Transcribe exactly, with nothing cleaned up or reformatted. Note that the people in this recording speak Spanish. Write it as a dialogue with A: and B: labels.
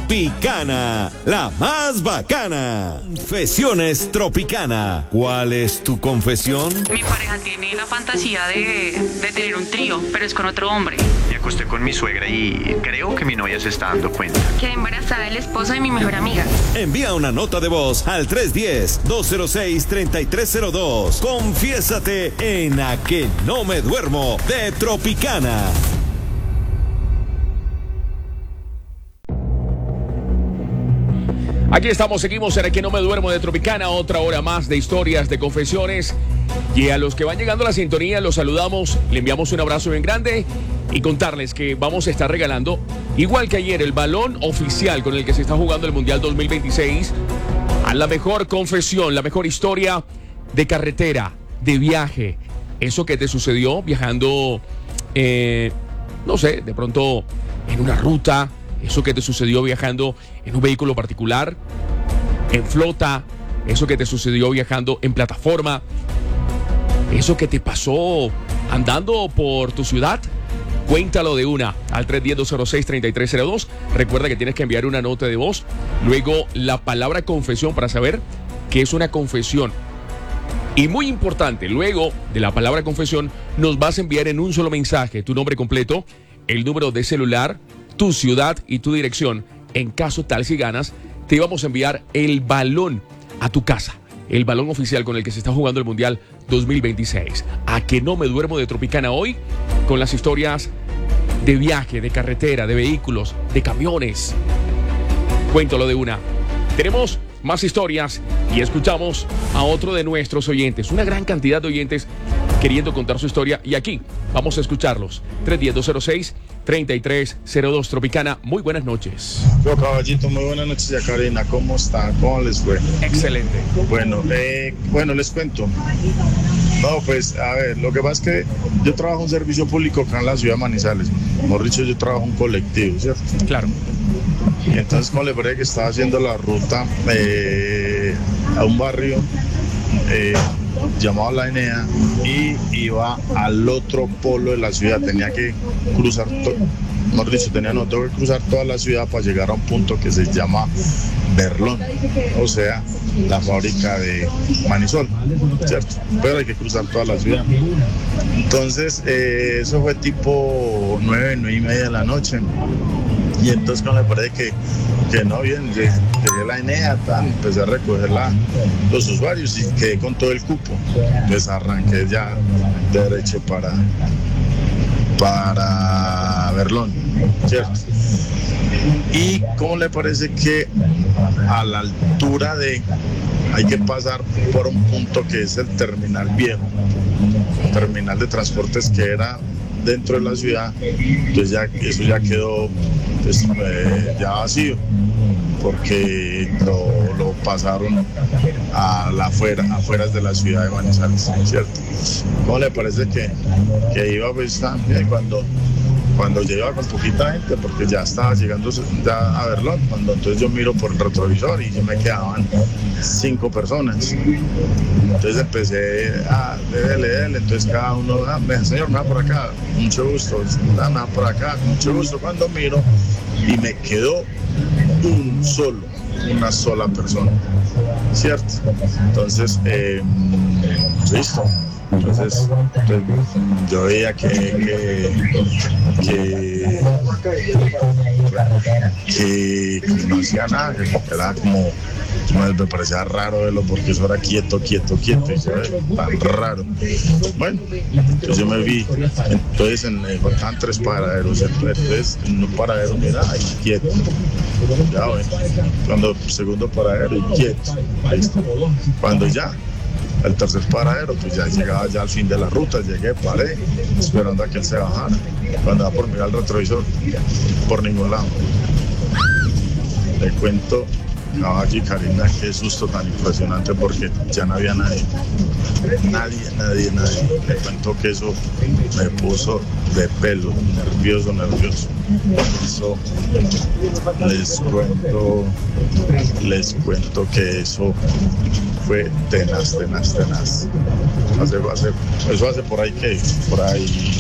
A: Tropicana, la más bacana. Confesiones Tropicana. ¿Cuál es tu confesión?
B: Mi pareja tiene la fantasía de, de tener un trío, pero es con otro hombre.
C: Me acosté con mi suegra y creo que mi novia se está dando cuenta.
B: Quedé embarazada del esposo de mi mejor amiga.
A: Envía una nota de voz al tres uno cero, dos cero seis, tres tres cero dos. Confiésate en A Que No Me Duermo de Tropicana.
D: Aquí estamos, seguimos en A Que No Me Duermo de Tropicana, otra hora más de historias, de confesiones. Y a los que van llegando a la sintonía los saludamos, le enviamos un abrazo bien grande y contarles que vamos a estar regalando, igual que ayer, el balón oficial con el que se está jugando el Mundial dos mil veintiséis a la mejor confesión, la mejor historia de carretera, de viaje. Eso que te sucedió viajando, eh, no sé, de pronto en una ruta. Eso que te sucedió viajando en un vehículo particular, en flota. Eso que te sucedió viajando en plataforma. Eso que te pasó andando por tu ciudad. Cuéntalo de una al tres uno cero, dos cero seis, tres tres cero dos. Recuerda que tienes que enviar una nota de voz. Luego la palabra confesión para saber qué es una confesión. Y muy importante, luego de la palabra confesión nos vas a enviar en un solo mensaje tu nombre completo, el número de celular, tu ciudad y tu dirección. En caso tal, si ganas, te vamos a enviar el balón a tu casa. El balón oficial con el que se está jugando el Mundial dos mil veintiséis. A Que No Me Duermo de Tropicana hoy, con las historias de viaje, de carretera, de vehículos, de camiones. Cuéntalo de una. Tenemos más historias y escuchamos a otro de nuestros oyentes. Una gran cantidad de oyentes queriendo contar su historia y aquí vamos a escucharlos. tres uno cero, dos cero seis, tres tres cero dos. Tropicana, muy buenas noches.
E: Yo, caballito, muy buenas noches, ya Karina, ¿cómo están? ¿Cómo les fue?
D: Excelente.
E: Bueno, eh, bueno, les cuento. No, pues, a ver, lo que pasa es que yo trabajo en servicio público acá en la ciudad de Manizales. Mejor dicho, yo trabajo en un colectivo, ¿cierto?
D: Claro.
E: Y entonces, como le parece que estaba haciendo la ruta eh, a un barrio eh, llamado La Enea y iba al otro polo de la ciudad, tenía que cruzar, to- mejor dicho, tenía no, tengo que cruzar toda la ciudad para llegar a un punto que se llama Berlón, o sea, la fábrica de Manisol, ¿cierto? Pero hay que cruzar toda la ciudad. Entonces, eh, eso fue tipo nueve, nueve y media de la noche. Y entonces cuando me parece que, que no, bien, llegué a la Enea, tal, empecé a recoger la, los usuarios y quedé con todo el cupo. Entonces arranqué ya derecho para, para Berlón, ¿cierto? Y cómo le parece que a la altura de, hay que pasar por un punto que es el terminal viejo, terminal de transportes que era dentro de la ciudad, entonces ya, eso ya quedó pues, eh, ya vacío, porque lo, lo pasaron a la afuera, afueras de la ciudad de Manizales, ¿cierto? ¿Cómo le parece que, que iba pues también cuando, cuando llegaba con poquita gente, porque ya estaba llegando ya a Berlón, cuando entonces yo miro por el retrovisor y ya me quedaban cinco personas. Entonces empecé a dele, dele, entonces cada uno, ah, señor, me va por acá, mucho gusto, ah, me va por acá, mucho gusto, cuando miro y me quedó un solo, una sola persona, ¿cierto? Entonces, eh, listo. Entonces, pues, yo veía que, que, que, que, que no hacía nada, que era como, me parecía raro verlo porque eso era quieto, quieto, quieto, y eso era tan raro. Bueno, entonces yo me vi, entonces en, eh, faltaban tres paraderos, entonces en un paradero, mira, ahí quieto, ya bueno, cuando segundo paradero y quieto, ahí está. Cuando ya el tercer paradero, pues ya llegaba ya al fin de la ruta, llegué, paré, esperando a que él se bajara. Cuando va por mirar el retrovisor, por ningún lado. Le cuento, caballo y Karina, qué susto tan impresionante porque ya no había nadie. Nadie, nadie, nadie. Le cuento que eso me puso de pelo, nervioso, nervioso. Eso, les cuento, les cuento que eso fue tenaz, tenaz, tenaz. Hace, hace, eso hace por ahí que, por ahí